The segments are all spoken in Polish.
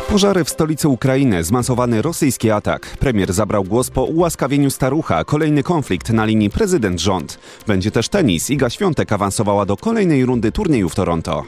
Pożary w stolicy Ukrainy, zmasowany rosyjski atak. Premier zabrał głos po ułaskawieniu starucha, kolejny konflikt na linii prezydent-rząd. Będzie też tenis. Iga Świątek awansowała do kolejnej rundy turnieju w Toronto.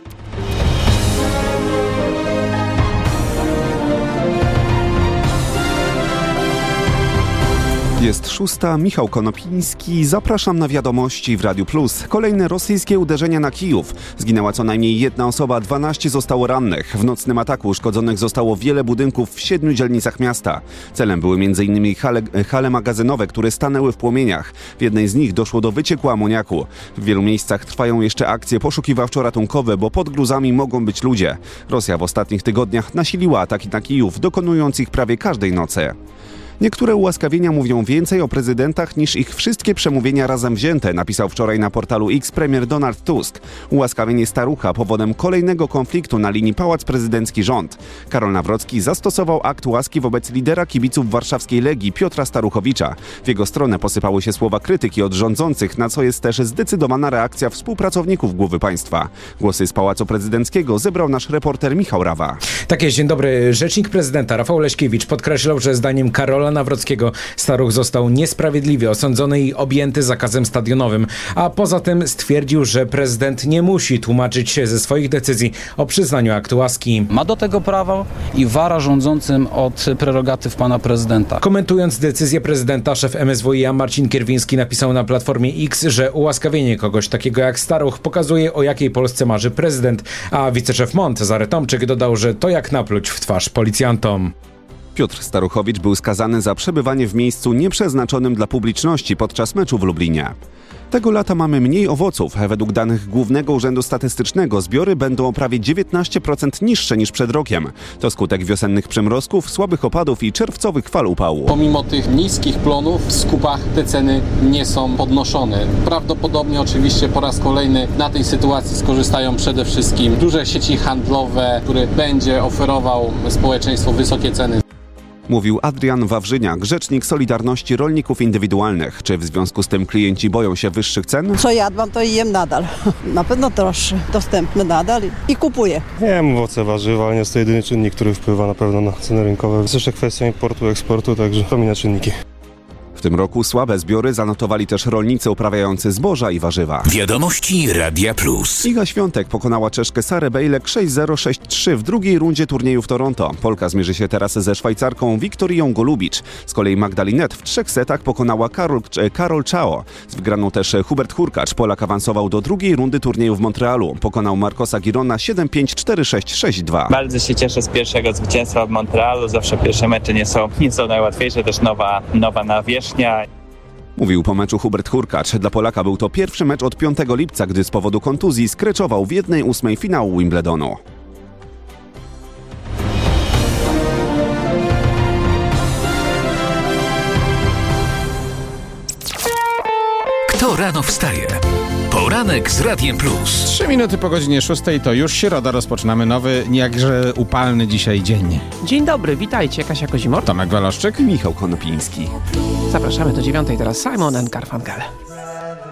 Jest 6. Michał Konopiński. Zapraszam na wiadomości w Radiu Plus. Kolejne rosyjskie uderzenia na Kijów. Zginęła co najmniej 1 osoba, 12 zostało rannych. W nocnym ataku uszkodzonych zostało wiele budynków w 7 dzielnicach miasta. Celem były m.in. hale magazynowe, które stanęły w płomieniach. W jednej z nich doszło do wycieku amoniaku. W wielu miejscach trwają jeszcze akcje poszukiwawczo-ratunkowe, bo pod gruzami mogą być ludzie. Rosja w ostatnich tygodniach nasiliła ataki na Kijów, dokonując ich prawie każdej nocy. Niektóre ułaskawienia mówią więcej o prezydentach niż ich wszystkie przemówienia razem wzięte, napisał wczoraj na portalu X premier Donald Tusk. Ułaskawienie starucha powodem kolejnego konfliktu na linii Pałac Prezydencki-Rząd. Karol Nawrocki zastosował akt łaski wobec lidera kibiców warszawskiej Legii Piotra Staruchowicza. W jego stronę posypały się słowa krytyki od rządzących, na co jest też zdecydowana reakcja współpracowników głowy państwa. Głosy z Pałacu Prezydenckiego zebrał nasz reporter Michał Rawa. Tak jest, dzień dobry. Rzecznik prezydenta Rafał Leśkiewicz podkreślał, że zdaniem Karola Nawrockiego staruch został niesprawiedliwie osądzony i objęty zakazem stadionowym, a poza tym stwierdził, że prezydent nie musi tłumaczyć się ze swoich decyzji o przyznaniu aktu łaski. Ma do tego prawo i wara rządzącym od prerogatyw pana prezydenta. Komentując decyzję prezydenta, szef MSWiA Marcin Kierwiński napisał na Platformie X, że ułaskawienie kogoś takiego jak staruch pokazuje, o jakiej Polsce marzy prezydent, a wiceszef MON Cezary Tomczyk dodał, że to jak napluć w twarz policjantom. Piotr Staruchowicz był skazany za przebywanie w miejscu nieprzeznaczonym dla publiczności podczas meczu w Lublinie. Tego lata mamy mniej owoców. Według danych Głównego Urzędu Statystycznego zbiory będą o prawie 19% niższe niż przed rokiem. To skutek wiosennych przymrozków, słabych opadów i czerwcowych fal upału. Pomimo tych niskich plonów w skupach te ceny nie są podnoszone. Prawdopodobnie oczywiście po raz kolejny na tej sytuacji skorzystają przede wszystkim duże sieci handlowe, które będzie oferował społeczeństwu wysokie ceny. Mówił Adrian Wawrzyniak, rzecznik Solidarności Rolników Indywidualnych. Czy w związku z tym klienci boją się wyższych cen? Co jadłam, to jem nadal. Na pewno droższy, dostępny nadal i kupuję. Jem owoce, warzywa, ale nie jest to jedyny czynnik, który wpływa na pewno na ceny rynkowe. Jest jeszcze kwestia importu, eksportu, także to inne czynniki. W tym roku słabe zbiory zanotowali też rolnicy uprawiający zboża i warzywa. Wiadomości Radia Plus. Iga Świątek pokonała Czeszkę Sarę Bejlek 6-0, 6-3 w drugiej rundzie turnieju w Toronto. Polka zmierzy się teraz ze Szwajcarką Wiktorią Golubicz. Z kolei Magdalinet w 3 setach pokonała Karol Czao. Z wygraną też Hubert Hurkacz. Polak awansował do drugiej rundy turnieju w Montrealu. Pokonał Marcosa Girona 7-5, 4-6, 6-2. Bardzo się cieszę z pierwszego zwycięstwa w Montrealu. Zawsze pierwsze mecze nie są najłatwiejsze, też nowa nawierzchnia. Mówił po meczu Hubert Hurkacz. Dla Polaka był to pierwszy mecz od 5 lipca, gdy z powodu kontuzji skreczował w 1/8 finału Wimbledonu. Kto rano wstaje? Poranek z Radiem Plus. 3 minuty po godzinie 6 to już środa. Rozpoczynamy nowy, jakże upalny dzisiaj dzień. Dzień dobry, witajcie. Kasia Kozimor, Tomek Waloszczyk i Michał Konopiński. Zapraszamy do 9. Teraz Simon & Garfunkel.